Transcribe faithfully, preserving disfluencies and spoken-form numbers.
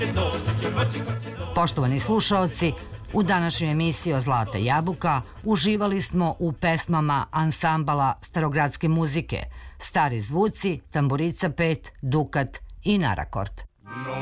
Poštovani slušaoci, u današnjoj emisiji o Zlata jabuka uživali smo u pesmama ansambala starogradske muzike Stari zvuci, Tamburica pet, Dukat i Narakord.